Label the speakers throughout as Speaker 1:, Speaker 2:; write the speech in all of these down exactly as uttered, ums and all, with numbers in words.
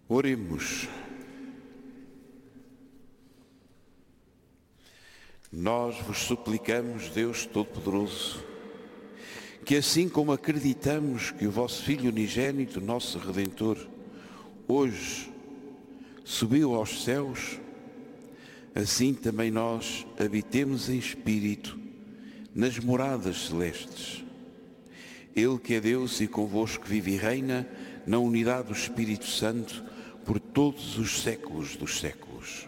Speaker 1: Oremos. Nós vos suplicamos, Deus Todo-Poderoso, que assim como acreditamos que o vosso Filho unigênito, nosso Redentor, hoje subiu aos céus, assim também nós habitemos em espírito nas moradas celestes. Ele que é Deus e convosco vive e reina na unidade do Espírito Santo por todos os séculos dos séculos.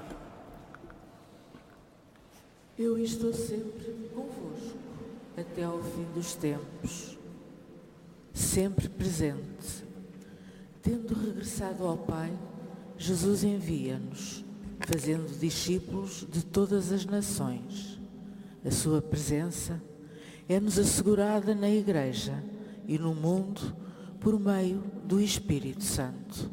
Speaker 2: Eu estou sempre convosco até ao fim dos tempos, sempre presente. Tendo regressado ao Pai, Jesus envia-nos, fazendo discípulos de todas as nações. A sua presença é-nos assegurada na Igreja e no mundo por meio do Espírito Santo.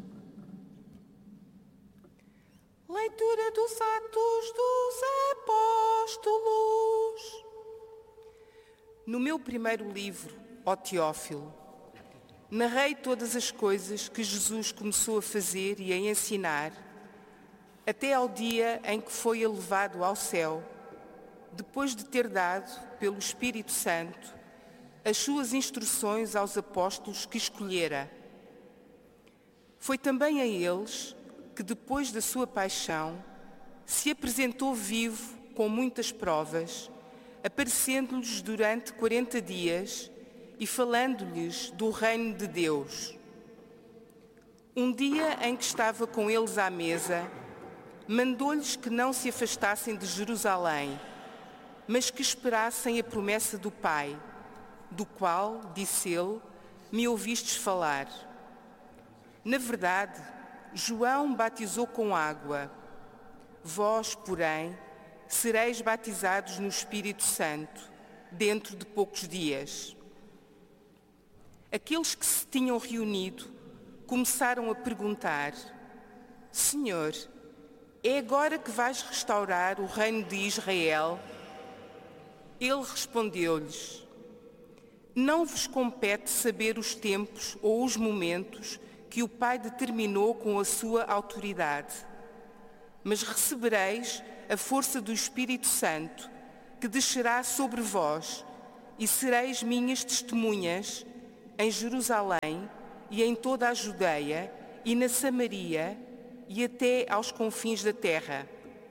Speaker 3: Leitura dos Atos dos Apóstolos. No meu primeiro livro, ó Teófilo, narrei todas as coisas que Jesus começou a fazer e a ensinar, até ao dia em que foi elevado ao céu, depois de ter dado, pelo Espírito Santo, as suas instruções aos apóstolos que escolhera. Foi também a eles que, depois da sua paixão, se apresentou vivo com muitas provas, aparecendo-lhes durante quarenta dias e falando-lhes do reino de Deus. Um dia em que estava com eles à mesa, mandou-lhes que não se afastassem de Jerusalém, mas que esperassem a promessa do Pai, do qual, disse ele, me ouvistes falar. Na verdade, João batizou com água. Vós, porém, sereis batizados no Espírito Santo, dentro de poucos dias. Aqueles que se tinham reunido começaram a perguntar: Senhor, é agora que vais restaurar o reino de Israel? Ele respondeu-lhes: Não vos compete saber os tempos ou os momentos que o Pai determinou com a sua autoridade, mas recebereis a força do Espírito Santo, que descerá sobre vós, e sereis minhas testemunhas em Jerusalém e em toda a Judeia e na Samaria e até aos confins da terra.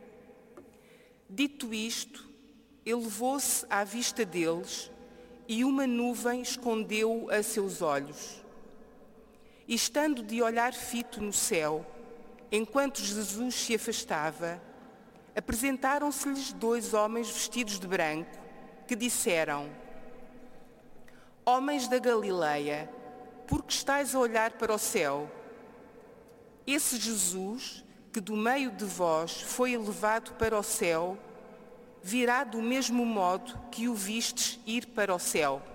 Speaker 3: Dito isto, elevou-se à vista deles e uma nuvem escondeu-o a seus olhos. E estando de olhar fito no céu, enquanto Jesus se afastava, apresentaram-se-lhes dois homens vestidos de branco, que disseram: Homens da Galileia, por que estáis a olhar para o céu? Esse Jesus, que do meio de vós foi elevado para o céu, virá do mesmo modo que o vistes ir para o céu.